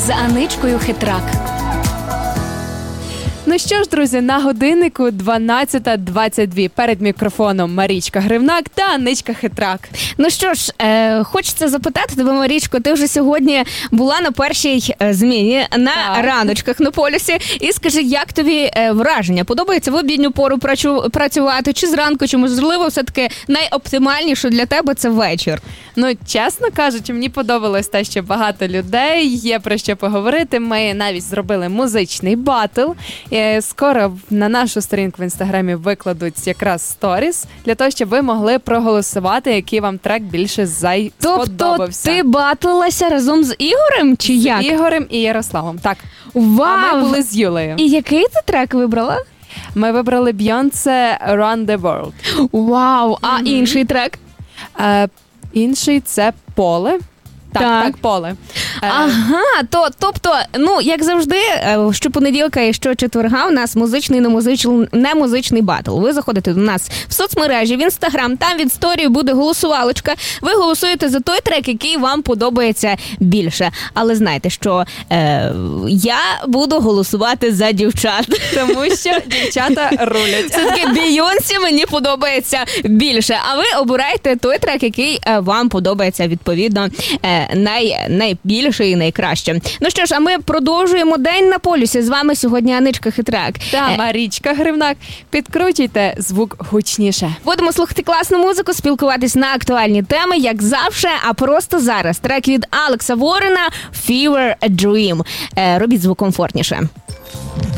з Аничкою Хитрак. Ну що ж, друзі, на годиннику 12:22. Перед мікрофоном Марічка Гривнак та Аничка Хитрак. Ну що ж, хочеться запитати тебе, Марічко, ти вже сьогодні була на першій зміні на раночках на полюсі. І скажи, як тобі враження? Подобається в обідню пору працювати чи зранку, чи можливо все-таки найоптимальніше для тебе це вечір? Ну, чесно кажучи, мені подобалось те, що багато людей, є про що поговорити. Ми навіть зробили музичний батл. Скоро на нашу сторінку в Інстаграмі викладуть якраз сторіс, для того, щоб ви могли проголосувати, який вам трек більше сподобався. Тобто ти батлилася разом з Ігорем, чи як? З Ігорем і Ярославом, так. Вау! А ми були з Юлею. І який ти трек вибрала? Ми вибрали Beyoncé «Run the World». Вау! А інший трек? Інший – це «Поле». Так, «Поле». Ага, тобто, ну, як завжди, щопонеділка і щочетверга у нас музичний, немузичний батл. Ви заходите до нас в соцмережі, в Інстаграм, там від сторії буде голосувалочка. Ви голосуєте за той трек, який вам подобається більше. Але знайте, що я буду голосувати за дівчат. Тому що дівчата рулять. Все-таки Бейонсі мені подобається більше. А ви обирайте той трек, який вам подобається, відповідно, найбільше і найкраще. Ну що ж, а ми продовжуємо День на полюсі. З вами сьогодні Аничка Хитрак. Та Марічка Гривнак. Підкручуйте звук гучніше. Будемо слухати класну музику, спілкуватись на актуальні теми, як завжди, а просто зараз. Трек від Алекса Ворена «Fever a Dream». Робіть звук комфортніше.